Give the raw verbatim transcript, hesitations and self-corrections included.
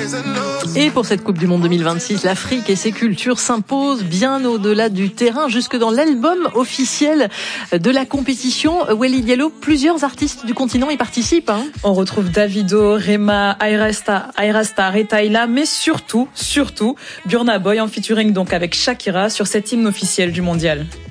Et pour cette Coupe du Monde deux mille vingt-six, l'Afrique et ses cultures s'imposent bien au-delà du terrain, jusque dans l'album officiel de la compétition. Walid Diallo, plusieurs artistes du continent y participent. Hein. On retrouve Davido, Rema, Ayra Starr, Ayra Starr et Tyla, mais surtout, surtout, Burna Boy en featuring donc avec Shakira sur cet hymne officiel du mondial.